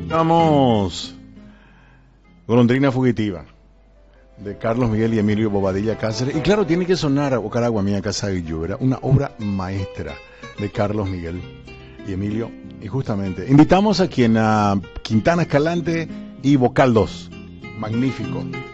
Vamos. Golondrina Fugitiva, de Carlos Miguel y Emilio Bobadilla Cáceres. Y claro, tiene que sonar Ocaragua Mía Casa y Yo. Era una obra maestra de Carlos Miguel y Emilio. Y justamente, invitamos a quien a Quintana Escalante y Vocal 2. Magnífico.